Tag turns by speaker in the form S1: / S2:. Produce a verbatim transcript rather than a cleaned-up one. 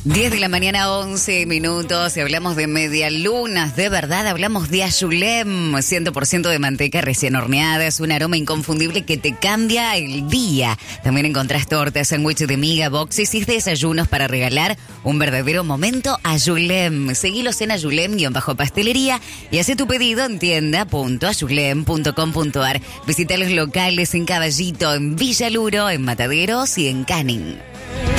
S1: diez de la mañana, once minutos, y hablamos de medialunas, de verdad, hablamos de Ayulem, cien por ciento de manteca recién horneada, es un aroma inconfundible que te cambia el día. También encontrás tortas, sándwiches de miga, boxes y desayunos para regalar un verdadero momento Ayulem. Seguilos en Ayulem-pastelería y hace tu pedido en tienda punto ayulem punto com punto ar. Visita los locales en Caballito, en Villaluro, en Mataderos y en Canning.